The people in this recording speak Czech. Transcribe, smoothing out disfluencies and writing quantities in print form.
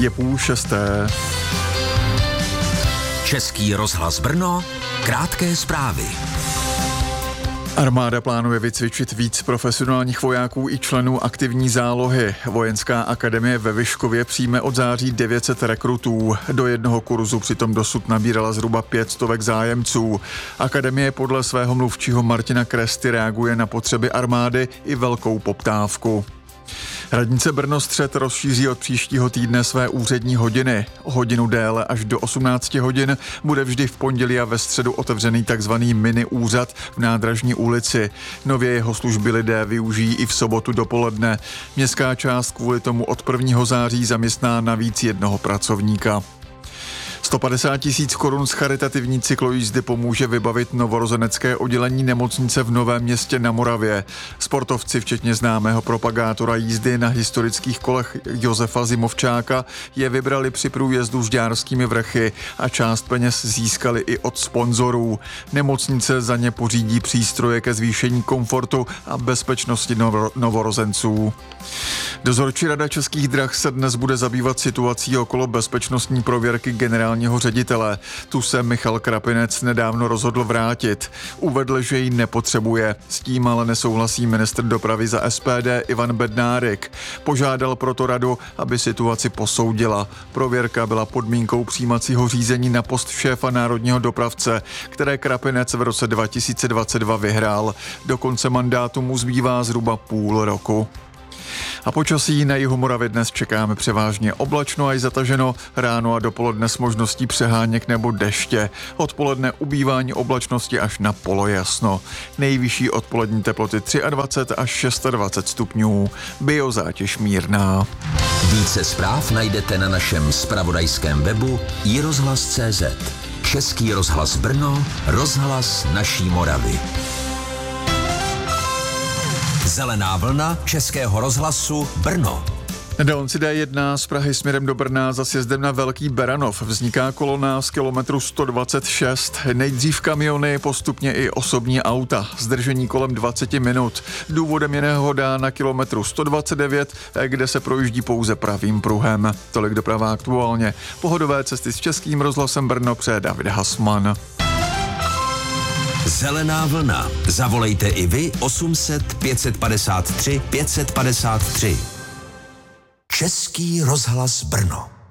Je 5:30. Český rozhlas Brno, krátké zprávy. Armáda plánuje vycvičit víc profesionálních vojáků i členů aktivní zálohy. Vojenská akademie ve Vyškově přijme od září 900 rekrutů. Do jednoho kurzu přitom dosud nabírala zhruba 500 zájemců. Akademie podle svého mluvčího Martina Kresty reaguje na potřeby armády i velkou poptávku. Radnice Brno-Střed rozšíří od příštího týdne své úřední hodiny. O hodinu déle až do 18 hodin bude vždy v pondělí a ve středu otevřený takzvaný mini úřad v Nádražní ulici. Nově jeho služby lidé využijí i v sobotu dopoledne. Městská část kvůli tomu od 1. září zaměstná navíc jednoho pracovníka. 150 000 korun z charitativní cyklojízdy pomůže vybavit novorozenecké oddělení nemocnice v Novém Městě na Moravě. Sportovci, včetně známého propagátora jízdy na historických kolech Josefa Zimovčáka, je vybrali při průjezdu Žďárskými vrchy a část peněz získali i od sponzorů. Nemocnice za ně pořídí přístroje ke zvýšení komfortu a bezpečnosti novorozenců. Dozorčí rada Českých drah se dnes bude zabývat situací okolo bezpečnostní prověrky generálního ředitele. Tu se Michal Krapinec nedávno rozhodl vrátit. Uvedl, že ji nepotřebuje. S tím ale nesouhlasí ministr dopravy za SPD Ivan Bednárik. Požádal proto radu, aby situaci posoudila. Prověrka byla podmínkou přijímacího řízení na post šéfa národního dopravce, které Krapinec v roce 2022 vyhrál. Do konce mandátu mu zbývá zhruba půl roku. A počasí na jihu Moravy dnes čekáme převážně oblačno a i zataženo, ráno a dopoledne s možností přeháněk nebo deště. Odpoledne ubývání oblačnosti až na polojasno. Nejvyšší odpolední teploty 23 až 26 stupňů. Biozátěž mírná. Více zpráv najdete na našem zpravodajském webu iRozhlas.cz. Český rozhlas Brno, rozhlas naší Moravy. Zelená vlna Českého rozhlasu Brno. Dálnici D1 z Prahy směrem do Brna za sjezdem na Velký Beranov vzniká kolona z kilometru 126. Nejdřív kamiony, postupně i osobní auta. Zdržení kolem 20 minut. Důvodem je nehoda na kilometru 129, kde se projíždí pouze pravým pruhem. Tolik doprava aktuálně. Pohodové cesty s Českým rozhlasem Brno přeje David Hasman. Zelená vlna. Zavolejte i vy 800 553 553. Český rozhlas Brno.